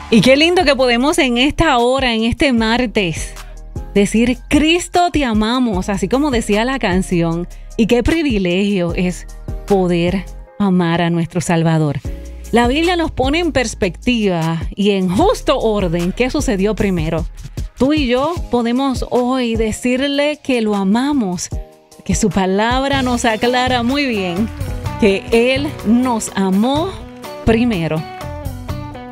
Y qué lindo que podemos en esta hora, en este martes, decir, Cristo te amamos, así como decía la canción. Y qué privilegio es poder amar a nuestro Salvador. La Biblia nos pone en perspectiva y en justo orden qué sucedió primero. Tú y yo podemos hoy decirle que lo amamos, que su palabra nos aclara muy bien que Él nos amó primero.